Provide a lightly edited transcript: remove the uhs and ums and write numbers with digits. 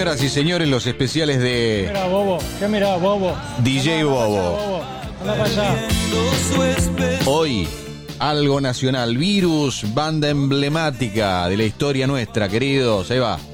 señoras y señores, los especiales de Mira, Bobo. ¿Qué mirá, Bobo? DJ Bobo. Anda para allá. Hoy, algo nacional, Virus, banda emblemática de la historia nuestra, queridos. Ahí va.